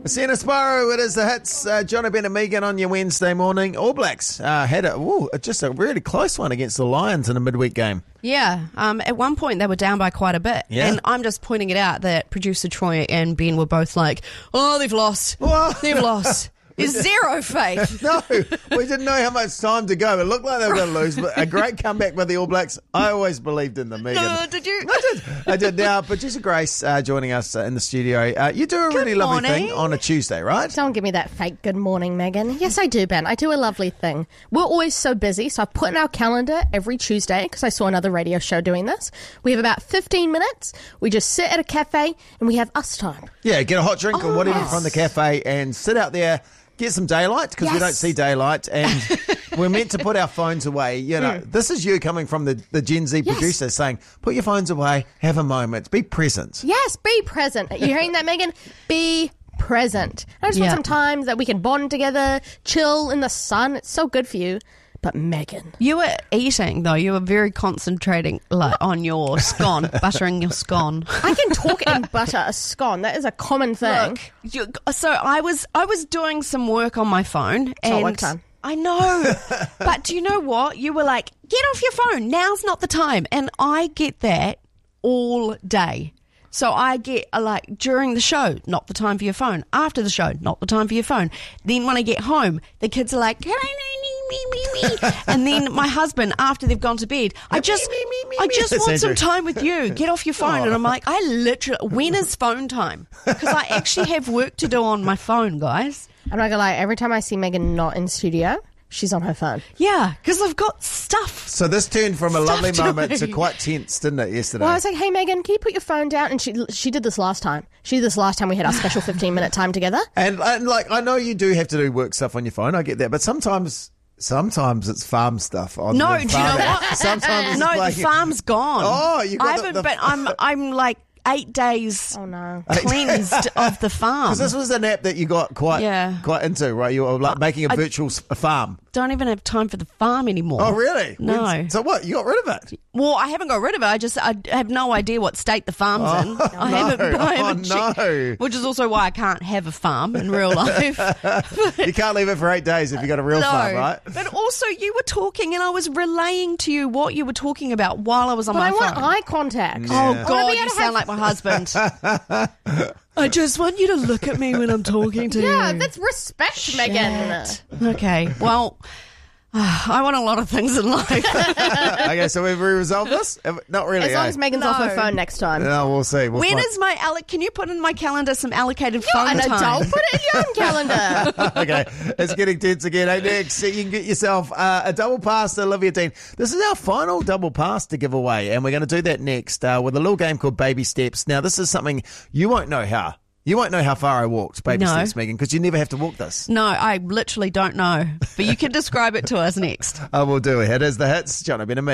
Sienna Sparrow, it is the hits. Johnny Ben and Megan on your Wednesday morning. All Blacks had just a really close one against the Lions in a midweek game. Yeah, at one point they were down by quite a bit. Yeah. And I'm just pointing it out that producer Troy and Ben were both like, oh, they've lost. What? They've lost. There's zero faith. No, we didn't know how much time to go. It looked like they were going to lose, but a great comeback by the All Blacks. I always believed in them, Megan. Did you? I did. Now, producer Grace joining us in the studio. You do a really lovely thing on a Tuesday, right? Don't give me that fake good morning, Megan. Yes, I do, Ben. I do a lovely thing. We're always so busy, so I've put in our calendar every Tuesday because I saw another radio show doing this. We have about 15 minutes. We just sit at a cafe and we have us time. Yeah, get a hot drink or whatever from the cafe and sit out there. Get some daylight, because we don't see daylight, and we're meant to put our phones away. You know, this is you coming from the Gen Z producer saying, put your phones away, have a moment, be present. Yes, be present. You hearing that, Megan? Be present. I just want some time that we can bond together, chill in the sun. It's so good for you. But Megan, You were eating, though. You were very concentrating on your scone, buttering your scone. I can talk and butter a scone. That is a common thing. Look, so I was doing some work on my phone. And work time. I know. But do you know what? You were like, get off your phone. Now's not the time. And I get that all day. So I get during the show, not the time for your phone. After the show, not the time for your phone. Then when I get home, the kids are like, me. And then my husband, after they've gone to bed, I just want some time with you. Get off your phone. And I'm like, when is phone time? Because I actually have work to do on my phone, guys. I'm not gonna lie, every time I see Megan not in studio, she's on her phone. Yeah, because I've got stuff. So this turned from a lovely moment to quite tense, didn't it, yesterday? Well, I was like, hey, Megan, can you put your phone down? And she did this last time. She did this last time we had our special 15-minute time together. And I know you do have to do work stuff on your phone. I get that. But sometimes it's farm stuff. On No, the do you farm. know what? Sometimes it's No, like, the farm's gone. Oh, you got I haven't, but I'm like 8 days cleansed of the farm. Because this was an app that you got quite into, right? You were like making a virtual farm. Don't even have time for the farm anymore. Oh, really? No. So what? You got rid of it? Well, I haven't got rid of it. I have no idea what state the farm's in. I haven't checked, which is also why I can't have a farm in real life. You can't leave it for 8 days if you got a real farm, right? But also, you were talking, and I was relaying to you what you were talking about while I was on my phone. I want eye contact. Yeah. Oh God, you sound like my husband. I just want you to look at me when I'm talking to you. Yeah, that's respect, Megan. Okay, well, I want a lot of things in life. Okay, so we've resolved this? Not really. As long as Megan's off her phone next time. No, we'll see. Can you put in my calendar some allocated phone an time? adult, put it in your own calendar. Okay, it's getting tense again. Hey, next, you can get yourself a double pass to Olivia Dean. This is our final double pass to give away, and we're going to do that next with a little game called Baby Steps. Now, this is something you won't know how. You won't know how far I walked, Baby Steps, Megan, because you never have to walk this. No, I literally don't know. But you can describe it to us next. I will do it. It is the hits. Johnny Ben and me.